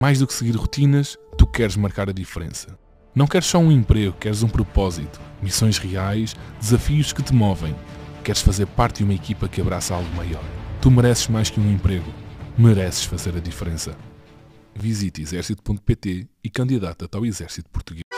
Mais do que seguir rotinas, tu queres marcar a diferença. Não queres só um emprego, queres um propósito, missões reais, desafios que te movem. Queres fazer parte de uma equipa que abraça algo maior. Tu mereces mais que um emprego. Mereces fazer a diferença. Visite exercito.pt e candidata-te ao Exército Português.